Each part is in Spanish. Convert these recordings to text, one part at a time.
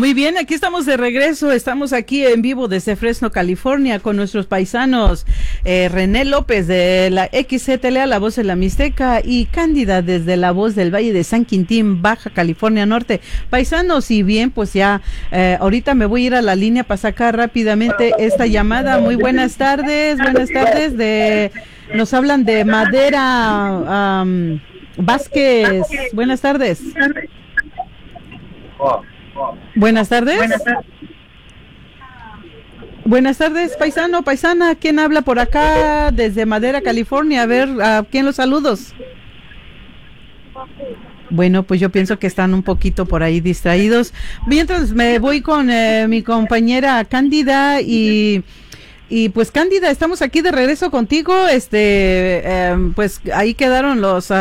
Muy bien, aquí estamos de regreso, estamos aquí en vivo desde Fresno, California, con nuestros paisanos René López de la XCTLA, La Voz de la Mixteca, y Cándida desde La Voz del Valle de San Quintín, Baja California Norte. Paisanos, y bien, pues ya ahorita me voy a ir a la línea para sacar rápidamente esta llamada. Muy buenas tardes, nos hablan de Madera Vázquez. Buenas tardes. Buenas tardes. Buenas tardes, paisano, paisana. ¿Quién habla por acá desde Madera, California? A ver, ¿a quién los saludos? Bueno, pues yo pienso que están un poquito por ahí distraídos. Mientras me voy con mi compañera Cándida y pues Cándida, estamos aquí de regreso contigo. Pues ahí quedaron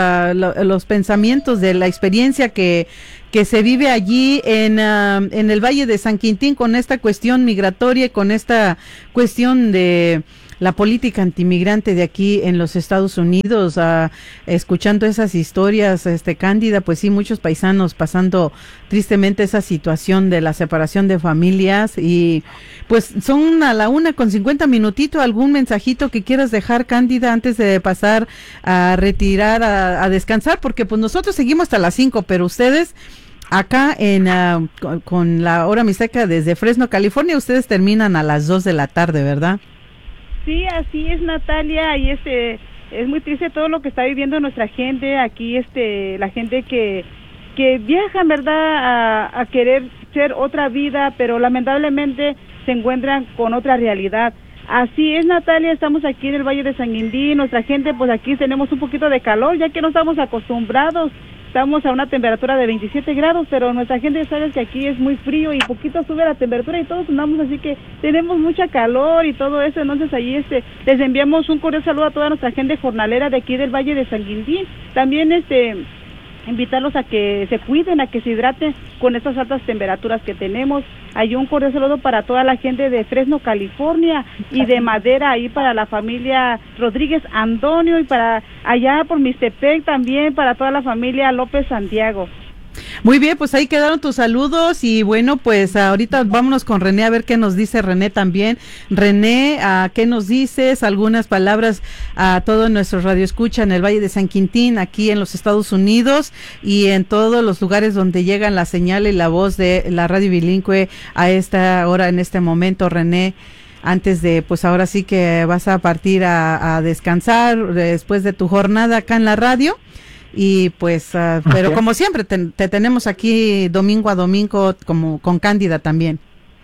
los pensamientos de la experiencia que se vive allí en el Valle de San Quintín con esta cuestión migratoria, con esta cuestión de la política antimigrante de aquí en los Estados Unidos. Escuchando esas historias, Cándida, pues sí, muchos paisanos pasando tristemente esa situación de la separación de familias, y pues son a la 1:50. ¿Algún mensajito que quieras dejar, Cándida, antes de pasar a retirar, a descansar? Porque pues nosotros seguimos hasta las 5, pero ustedes acá con la hora mixteca desde Fresno, California, ustedes terminan a las 2 de la tarde, ¿verdad? Sí, así es, Natalia, y es muy triste todo lo que está viviendo nuestra gente aquí, la gente que viaja, en verdad, a querer ser otra vida, pero lamentablemente se encuentran con otra realidad. Así es, Natalia, estamos aquí en el Valle de San Quintín, nuestra gente, pues aquí tenemos un poquito de calor, ya que no estamos acostumbrados. Estamos a una temperatura de 27 grados, pero nuestra gente sabe que aquí es muy frío y poquito sube la temperatura y todos andamos, así que tenemos mucha calor y todo eso. Entonces ahí les enviamos un cordial saludo a toda nuestra gente jornalera de aquí del Valle de San Quintín. También invitarlos a que se cuiden, a que se hidraten con estas altas temperaturas que tenemos. Hay un cordial saludo para toda la gente de Fresno, California, y de Madera, ahí para la familia Rodríguez Antonio, y para allá por Mixtepec también, para toda la familia López Santiago. Muy bien, pues ahí quedaron tus saludos, y bueno, pues ahorita vámonos con René a ver qué nos dice René también. René, ¿qué nos dices? Algunas palabras a todos nuestros radioescucha en el Valle de San Quintín, aquí en los Estados Unidos, y en todos los lugares donde llegan la señal y la voz de la radio bilingüe a esta hora, en este momento, René. Antes de, pues ahora sí que vas a partir a descansar después de tu jornada acá en la radio. Y pues, pero como siempre, te tenemos aquí domingo a domingo, como con Cándida también.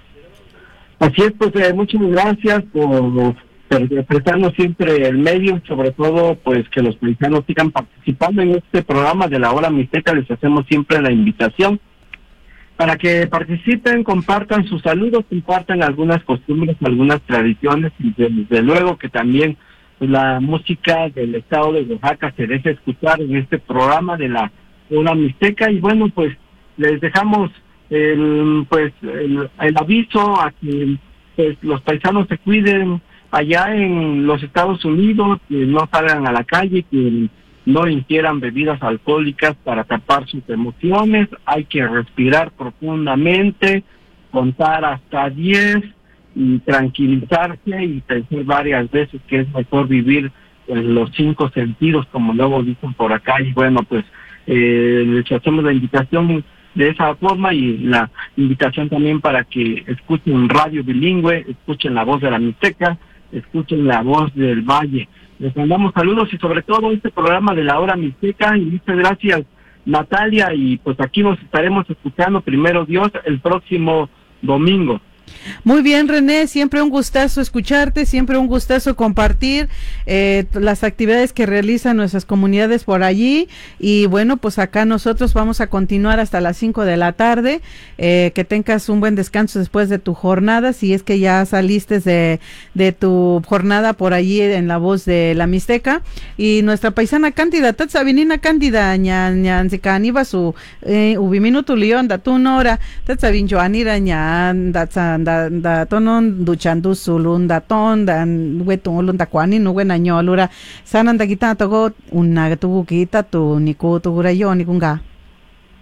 Así es, pues muchas gracias por prestarnos siempre el medio, sobre todo pues que los paisanos sigan participando en este programa de la Hora Mixteca. Les hacemos siempre la invitación para que participen, compartan sus saludos, compartan algunas costumbres, algunas tradiciones, y desde luego que también pues la música del estado de Oaxaca se deja escuchar en este programa de la Hora Mixteca. Y bueno, pues les dejamos el aviso a que pues los paisanos se cuiden allá en los Estados Unidos, que no salgan a la calle, que no ingieran bebidas alcohólicas para tapar sus emociones. Hay que respirar profundamente, contar hasta 10, y tranquilizarse y pensar varias veces que es mejor vivir en los 5 sentidos, como luego dicen por acá. Y bueno, pues les hacemos la invitación de esa forma, y la invitación también para que escuchen radio bilingüe, escuchen la voz de la Mixteca, escuchen la voz del Valle. Les mandamos saludos, y sobre todo este programa de la Hora Mixteca, y muchas gracias, Natalia, y pues aquí nos estaremos escuchando, primero Dios, el próximo domingo. Muy bien, René, siempre un gustazo escucharte, siempre un gustazo compartir las actividades que realizan nuestras comunidades por allí. Y bueno, pues acá nosotros vamos a continuar hasta las 5 de la tarde. Que tengas un buen descanso después de tu jornada, si es que ya saliste de tu jornada por allí en la voz de la Mixteca. Y nuestra paisana Cándida, Tatsavinina Cándida, ñan Zicaniba su Ubiminutu León, Datunora, Tatsavin Joanira, ñan da tonon duchandu sulun da ton dan wetulun da kwani no wena nyolura sanan da kita togo unna tu kita tu niku tu gura yo nikunga.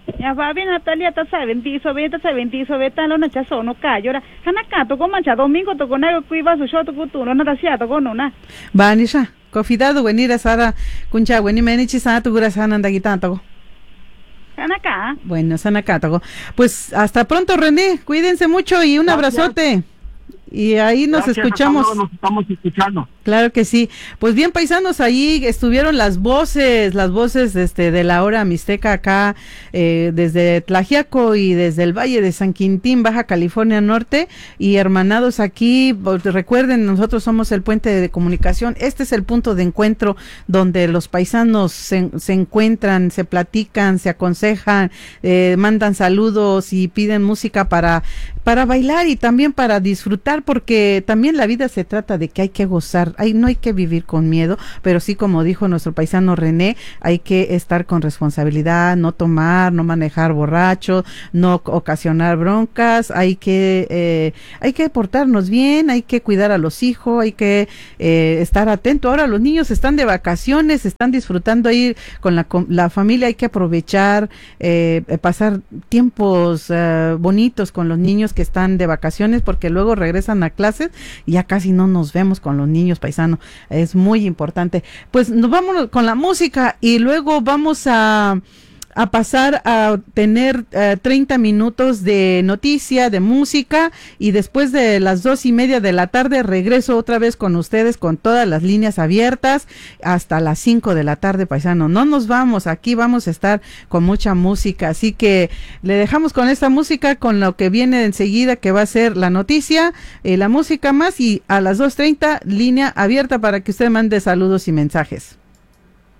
Ya va bien Natalia, ta saben tiso ve tan lo na chaso no cayora. Hanaka to mancha domingo to con algo cuiva su shot tu no nada sia to no na. Vanisha, confidado venir a Sara kuncha weni menichi sa tu gura sana anda gitanto. Hanaka. Bueno, sanacátago. Pues hasta pronto, René. Cuídense mucho y un abrazote. Y ahí nos escuchamos. Nos estamos escuchando. Claro que sí. Pues bien, paisanos, ahí estuvieron las voces de la hora mixteca acá, desde Tlaxiaco y desde el Valle de San Quintín, Baja California Norte, y hermanados aquí, pues, recuerden, nosotros somos el puente de comunicación. Este es el punto de encuentro donde los paisanos se encuentran, se platican, se aconsejan, mandan saludos y piden música para bailar y también para disfrutar, porque también la vida se trata de que hay que gozar, no hay que vivir con miedo, pero sí, como dijo nuestro paisano René, hay que estar con responsabilidad, no tomar, no manejar borracho, no ocasionar broncas, hay que portarnos bien, hay que cuidar a los hijos, hay que estar atento. Ahora los niños están de vacaciones, están disfrutando ahí con la familia, hay que aprovechar, pasar tiempos bonitos con los niños que están de vacaciones, porque luego regresan a clases y ya casi no nos vemos con los niños, paisano. Es muy importante. Pues nos vamos con la música y luego vamos a pasar a tener 30 minutos de noticia, de música, y después de las 2:30 de la tarde regreso otra vez con ustedes con todas las líneas abiertas hasta las 5 de la tarde, paisano. No nos vamos, aquí vamos a estar con mucha música, así que le dejamos con esta música, con lo que viene enseguida, que va a ser la noticia, la música más, y a las 2:30 línea abierta para que usted mande saludos y mensajes.